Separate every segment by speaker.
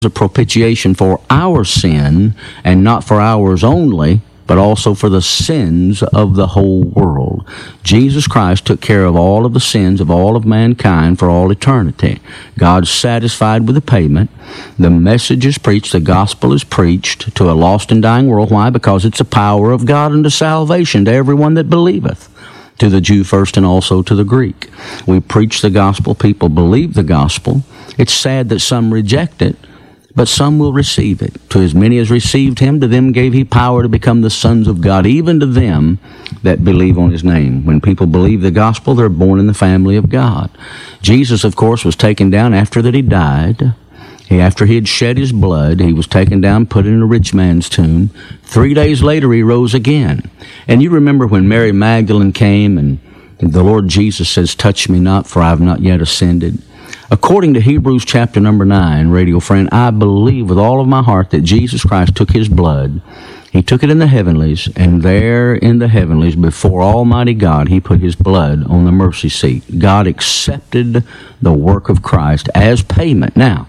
Speaker 1: a propitiation for our sin, and not for ours only, but also for the sins of the whole world. Jesus Christ took care of all of the sins of all of mankind for all eternity. God's satisfied with the payment. The message is preached, the gospel is preached to a lost and dying world. Why? Because it's the power of God unto salvation to everyone that believeth, to the Jew first and also to the Greek. We preach the gospel, people believe the gospel. It's sad that some reject it, but some will receive it. To as many as received him, to them gave he power to become the sons of God, even to them that believe on his name. When people believe the gospel, they're born in the family of God. Jesus, of course, was taken down after that he died. After he had shed his blood, he was taken down, put in a rich man's tomb. 3 days later, he rose again. And you remember when Mary Magdalene came and the Lord Jesus says, "Touch me not, for I have not yet ascended." According to Hebrews chapter number 9, radio friend, I believe with all of my heart that Jesus Christ took his blood. He took it in the heavenlies, and there in the heavenlies before Almighty God, he put his blood on the mercy seat. God accepted the work of Christ as payment. Now,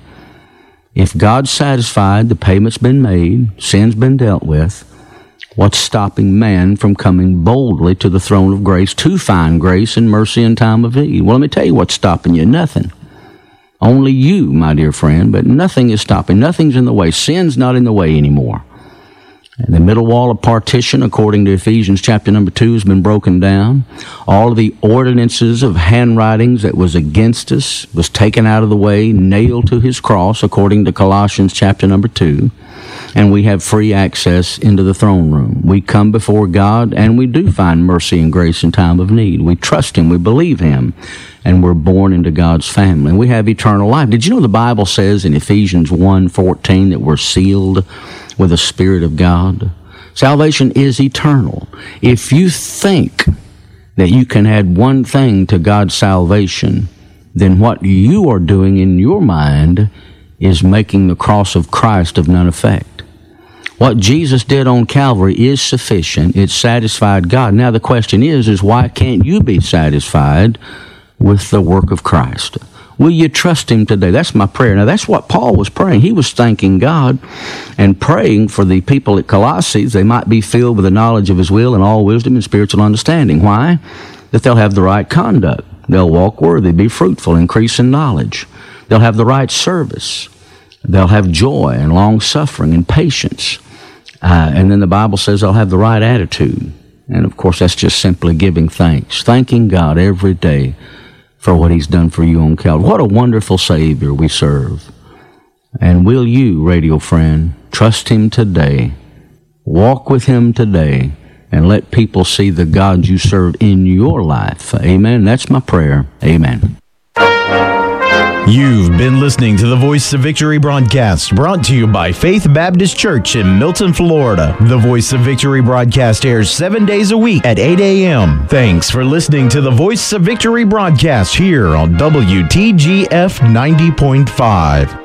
Speaker 1: if God's satisfied, the payment's been made, sin's been dealt with, what's stopping man from coming boldly to the throne of grace to find grace and mercy in time of need? Well, let me tell you what's stopping you. Nothing. Only you, my dear friend, but nothing is stopping. Nothing's in the way. Sin's not in the way anymore. And the middle wall of partition, according to Ephesians chapter number 2, has been broken down. All of the ordinances of handwritings that was against us was taken out of the way, nailed to his cross, according to Colossians chapter number 2. And we have free access into the throne room. We come before God, and we do find mercy and grace in time of need. We trust him, we believe him, and we're born into God's family. And we have eternal life. Did you know the Bible says in Ephesians 1:14 that we're sealed with the Spirit of God? Salvation is eternal. If you think that you can add one thing to God's salvation, then what you are doing in your mind is making the cross of Christ of none effect. What Jesus did on Calvary is sufficient. It satisfied God. Now the question is why can't you be satisfied with the work of Christ? Will you trust him today? That's my prayer. Now that's what Paul was praying. He was thanking God and praying for the people at Colossae. They might be filled with the knowledge of his will and all wisdom and spiritual understanding. Why? That they'll have the right conduct. They'll walk worthy, be fruitful, increase in knowledge. They'll have the right service. They'll have joy and long-suffering and patience. And then the Bible says they'll have the right attitude. And of course, that's just simply giving thanks, thanking God every day for what he's done for you on Calvary. What a wonderful Savior we serve. And will you, radio friend, trust him today, walk with him today, and let people see the God you serve in your life? Amen. That's my prayer. Amen.
Speaker 2: You've been listening to the Voice of Victory broadcast, brought to you by Faith Baptist Church in Milton, Florida. The Voice of Victory broadcast airs 7 days a week at 8 a.m. Thanks for listening to the Voice of Victory broadcast here on WTGF 90.5.